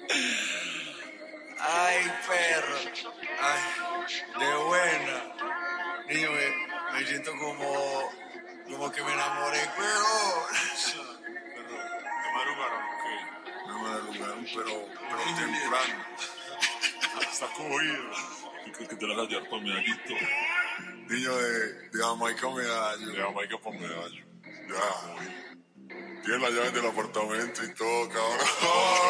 Ay, perro. Ay, de buena. Niño, me siento como que me enamoré, pero... Pero, ¿te madrugaron o qué? Me madrugaron, pero temprano. Está cogido. ¿Tú crees que te la vas a llevar para Medallito? Niño, de Jamaica Medallo. De Jamaica para Medallo. Ya. Tiene las llaves del apartamento y todo, cabrón.